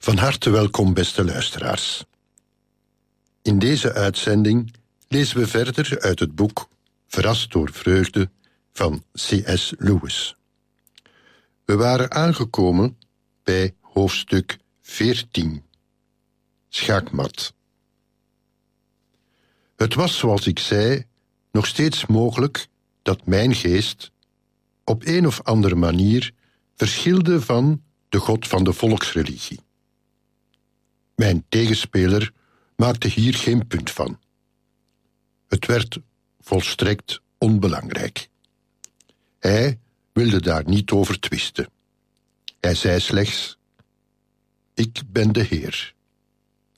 Van harte welkom, beste luisteraars. In deze uitzending lezen we verder uit het boek Verrast door vreugde van C.S. Lewis. We waren aangekomen bij hoofdstuk 14. Schaakmat. Het was, zoals ik zei, nog steeds mogelijk dat mijn geest op een of andere manier verschilde van de God van de volksreligie. Mijn tegenspeler maakte hier geen punt van. Het werd volstrekt onbelangrijk. Hij wilde daar niet over twisten. Hij zei slechts: ik ben de Heer.